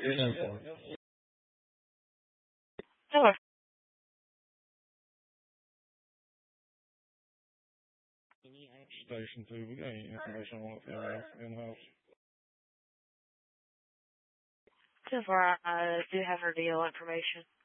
Hello. Station 2, we got any information on what they have in-house? So far, I do have her deal information.